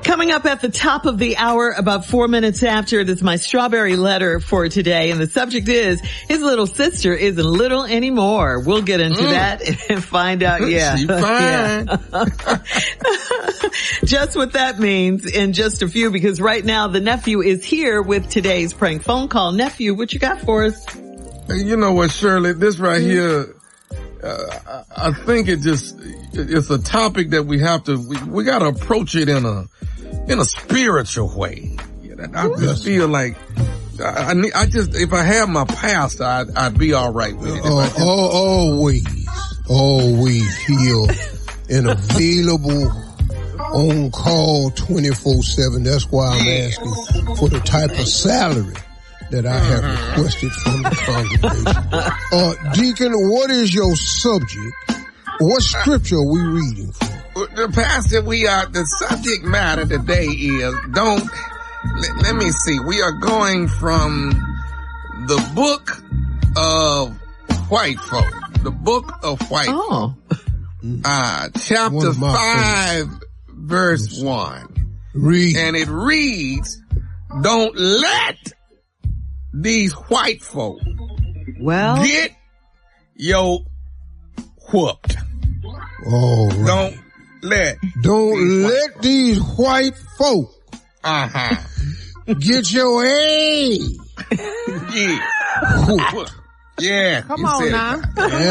Coming up at the top of the hour, about 4 minutes after, it is my strawberry letter for today. And the subject is, his little sister isn't little anymore. We'll get into that and find out. Yeah. She's fine. Just what that means in just a few, because right now the nephew is here with today's prank phone call. Nephew, what you got for us? You know what, Shirley? This right here, I think it's a topic that we have to, we got to approach it in a spiritual way. I just feel like, if I had my pastor, I'd be all right with it. Always here and available on call 24/7. That's why I'm asking for the type of salary that I have requested from the congregation. Deacon, what is your subject? What scripture are we reading from? The pastor, the subject matter today is, let me see, we are going from the book of white folk. The book of white folk. Chapter 5, verse 1. Read. And it reads, don't let these white folk get your whooped. All right. Don't let these white folk get your A. Yeah. Come on now.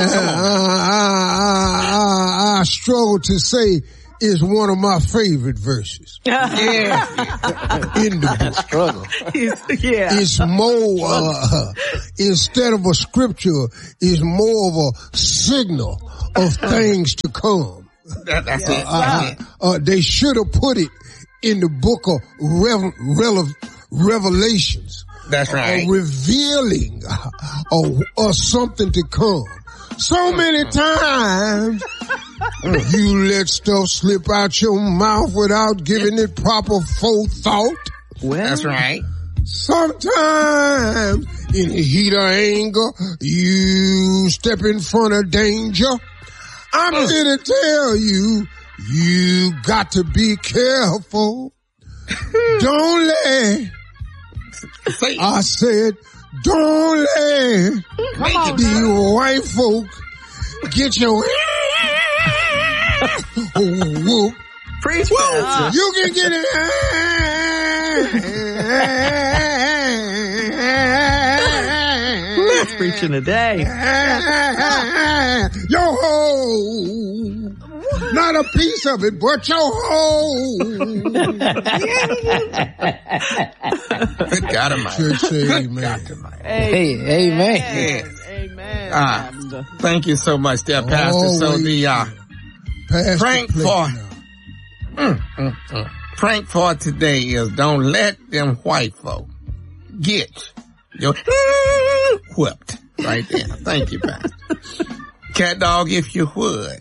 I struggle to say it's one of my favorite verses. In the book. Struggle. It's more, instead of a scripture, it's more of a signal of things to come. That's it. They should have put it in the book of Revelations. That's right. Revealing of something to come. So many times you let stuff slip out your mouth without giving it proper forethought. Well, that's right. Sometimes in the heat of anger, you step in front of danger. I'm here to tell you, you got to be careful. Don't let, I said, don't let these white folk get your whoop. Preach, you can get it. Who's preaching today? Your whole, not a piece of it, but your whole. Good God Almighty. Amen. Amen. Amen. Thank you so much, there, Pastor. So the prank for today is, don't let them white folk get your whooped. Right there. Thank you, Pastor. Cat dog, if you would.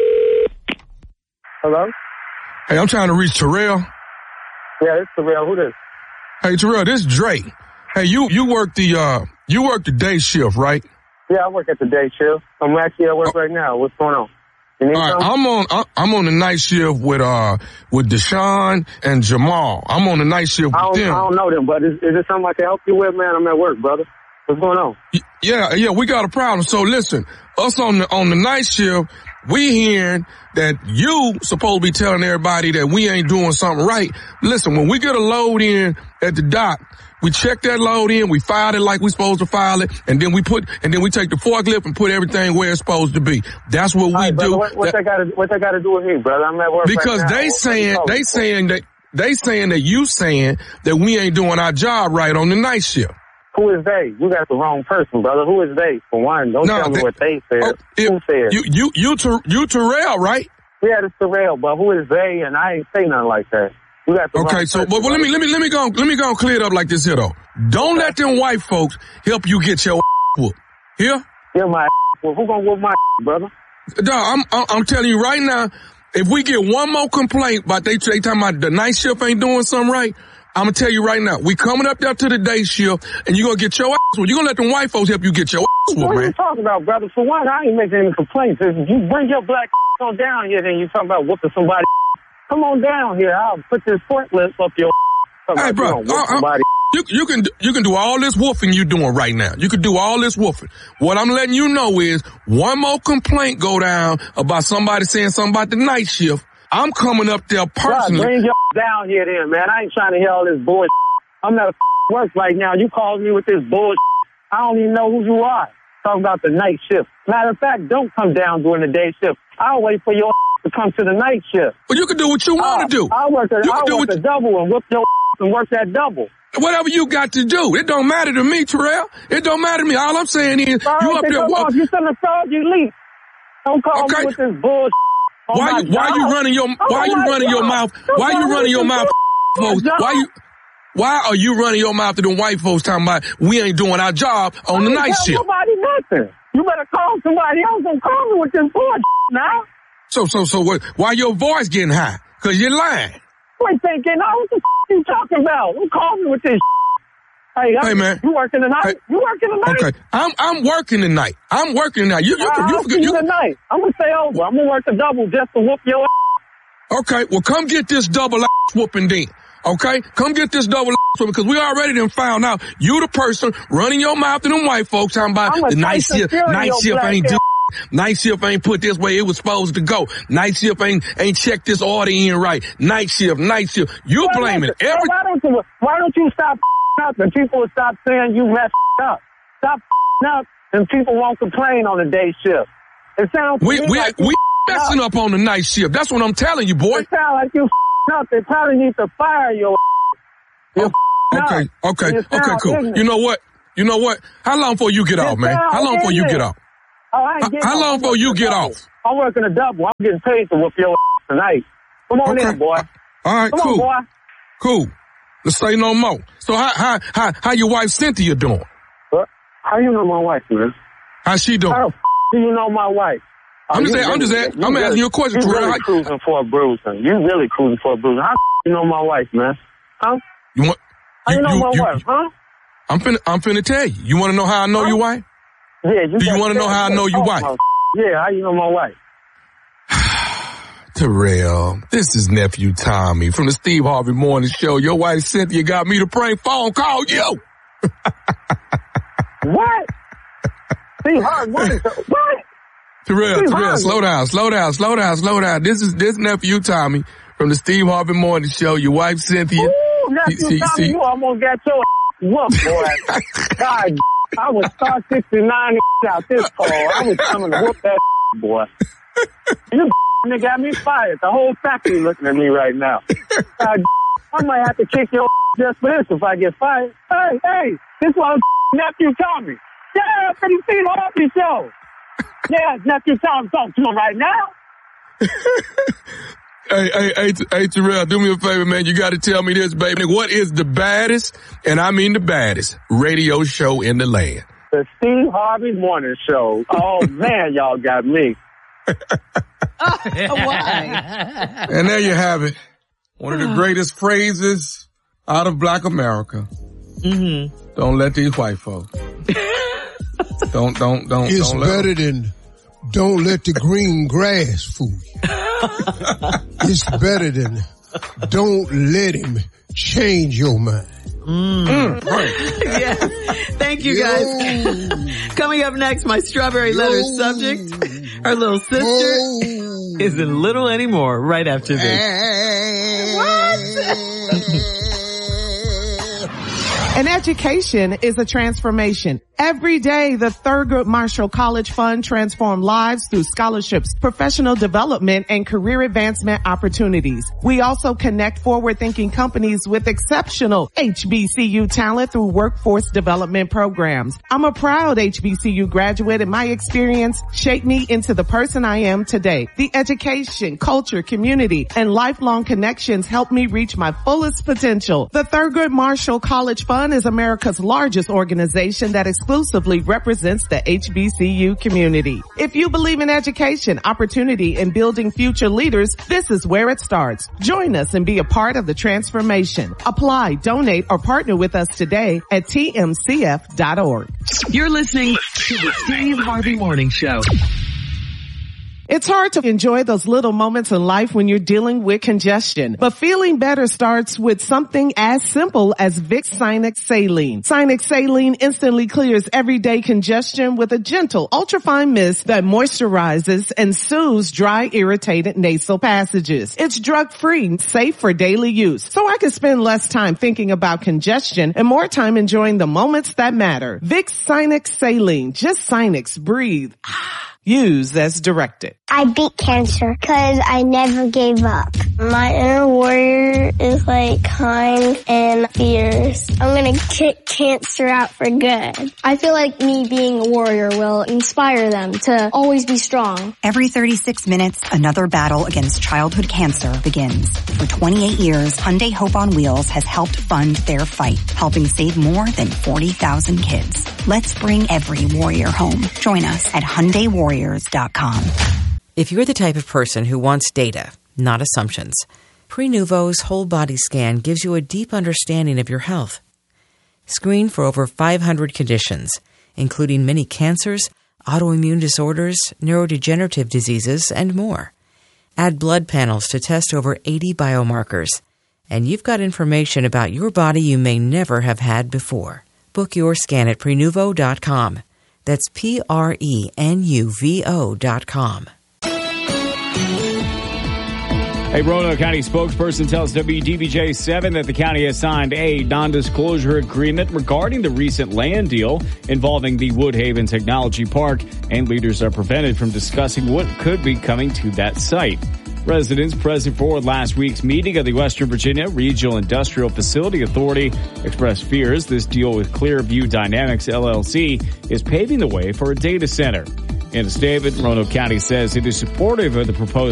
Hello? Hey, I'm trying to reach Terrell. Yeah, it's Terrell. Who this? Hey, Terrell, this is Dre. Hey, you work the day shift, right? Yeah, I work at the day shift. I'm actually at work right now. What's going on? You need something? I'm on the night shift with Deshaun and Jamal. I'm on the night shift with them. I don't know them, but is there something I can help you with, man? I'm at work, brother. What's going on? Yeah, we got a problem. So listen, us on the night shift, we hearing that you supposed to be telling everybody that we ain't doing something right. Listen, when we get a load in at the dock, we check that load in, we file it like we supposed to file it, and then we take the forklift and put everything where it's supposed to be. That's what we do. What they got to do with me, brother? I'm at work because right now. they saying that you saying that we ain't doing our job right on the night shift. Who is they? You got the wrong person, brother. Who is they? For one, don't tell me what they said. Who said? You Terrell, right? Yeah, it's Terrell, but who is they? And I ain't say nothing like that. You got the okay, so but let me go and clear it up like this here though. Don't let them white folks help you get your whooped. Here? Yeah, my who gonna whoop my brother? Dog, I'm telling you right now, if we get one more complaint about they talking about the night shift ain't doing something right, I'm gonna tell you right now, we coming up there to the day shift, and you gonna get your ass whooped. You gonna let them white folks help you get your ass whooped, man. What are you talking about, brother? For one, I ain't making any complaints. If you bring your black on down here, then you talking about whooping somebody. Come on down here. I'll put this forklift up your. Hey, bro. You can do all this woofing you doing right now. You can do all this woofing. What I'm letting you know is one more complaint go down about somebody saying something about the night shift. I'm coming up there personally. Bring your down here then, man. I ain't trying to hear all this bullshit. I'm at work right now. You called me with this bullshit. I don't even know who you are. Talking about the night shift. Matter of fact, don't come down during the day shift. I'll wait for your to come to the night shift. Well, you can do what you want to do. I'll work a double and whip your and work that double. Whatever you got to do. It don't matter to me, Terrell. It don't matter to me. All I'm saying is, you up there. You shouldn't have told you leave. Don't call me with this bullshit. Why you running your mouth? Why you running your mouth, folks? Why are you running your mouth to them white folks talking about we ain't doing our job on the night shift? Nobody nothing. You better call somebody else and call me with this bullshit now. So what? Why your voice getting high? Cause you're lying. Wait, thinking, what the you talking about? Who called me with this? Hey man, you working tonight? Hey, you working tonight? Okay, I'm working tonight. I'm working tonight. You forget you tonight. I'm gonna stay over. I'm gonna work a double just to whoop your ass. Okay, well come get this double ass whooping then. Okay, come get this double ass whooping because we already done found out you the person running your mouth to them white folks talking about the night shift. Night shift ain't do. Night shift ain't put this way it was supposed to go. Night shift ain't checked this order in right. Night shift. You blaming every. Why don't you stop up and people will stop saying you messed up? Stop up and people won't complain on the day shift. It sounds we messing up on the night shift. That's what I'm telling you, boy. It sounds like you up. They probably need to fire your. Okay, cool. You know what? How long before you get off, man? How long before you get off? How long before you get off? I'm working a double. I'm getting paid to whoop your tonight. Come on in, boy. All right, Come cool. on, boy. Cool. Let's say no more. So how your wife Cynthia doing? How you know my wife, man? How's she doing? How do you know my wife? I'm asking you a question. You really cruising for a bruising. You really cruising for a bruising. How you know my wife, man? Huh? How you know my wife, huh? I'm finna tell you. You want to know how I know your wife? Yeah. Do you want to know how I know your wife? Yeah, how you know my wife? Terrell, this is nephew Tommy from the Steve Harvey Morning Show. Your wife Cynthia got me to prank phone call you. What? Steve Harvey Morning Show? What? Terrell, slow down. This nephew Tommy from the Steve Harvey Morning Show. Your wife Cynthia. Ooh, nephew Tommy, you almost got your whooped, boy. God, I was star 69 out this call. I was coming to whoop that boy. You nigga got me fired. The whole factory looking at me right now. God, I might have to kick your just for this if I get fired. Hey, this was nephew Tommy. Yeah, from the Steve Harvey Show. Yeah, nephew Tommy talking to him right now. Hey, Terrell, do me a favor, man. You got to tell me this, baby. What is the baddest, and I mean the baddest, radio show in the land? The Steve Harvey Morning Show. Oh, man, y'all got me. Why? And there you have it. One of the greatest phrases out of Black America. Mm-hmm. Don't let these white folks. Don't. It's better than don't let the green grass fool you. It's better than don't let him change your mind. Yeah. Thank you, guys. Coming up next, my strawberry letter subject. Her little sister isn't little anymore right after this. What? An education is a transformation. Every day, the Thurgood Marshall College Fund transforms lives through scholarships, professional development, and career advancement opportunities. We also connect forward-thinking companies with exceptional HBCU talent through workforce development programs. I'm a proud HBCU graduate, and my experience shaped me into the person I am today. The education, culture, community, and lifelong connections helped me reach my fullest potential. The Thurgood Marshall College Fund is America's largest organization that exclusively represents the HBCU community. If you believe in education, opportunity, and building future leaders, this is where it starts. Join us and be a part of the transformation. Apply, donate, or partner with us today at tmcf.org. You're listening to the Steve Harvey Morning Show. It's hard to enjoy those little moments in life when you're dealing with congestion, but feeling better starts with something as simple as Vicks Sinex Saline. Sinex Saline instantly clears everyday congestion with a gentle, ultrafine mist that moisturizes and soothes dry, irritated nasal passages. It's drug-free, safe for daily use, so I can spend less time thinking about congestion and more time enjoying the moments that matter. Vicks Sinex Saline. Just Sinex. Breathe. Use as directed. I beat cancer because I never gave up. My inner warrior is like kind and fierce. I'm going to kick cancer out for good. I feel like me being a warrior will inspire them to always be strong. Every 36 minutes, another battle against childhood cancer begins. For 28 years, Hyundai Hope on Wheels has helped fund their fight, helping save more than 40,000 kids. Let's bring every warrior home. Join us at HyundaiWarriors.com. If you're the type of person who wants data, not assumptions, Prenuvo's whole body scan gives you a deep understanding of your health. Screen for over 500 conditions, including many cancers, autoimmune disorders, neurodegenerative diseases, and more. Add blood panels to test over 80 biomarkers. And you've got information about your body you may never have had before. Book your scan at Prenuvo.com. That's Prenuvo.com. A Roanoke County spokesperson tells WDBJ-7 that the county has signed a non-disclosure agreement regarding the recent land deal involving the Woodhaven Technology Park, and leaders are prevented from discussing what could be coming to that site. Residents present for last week's meeting of the Western Virginia Regional Industrial Facility Authority expressed fears this deal with Clearview Dynamics LLC is paving the way for a data center. In a statement, Roanoke County says it is supportive of the proposed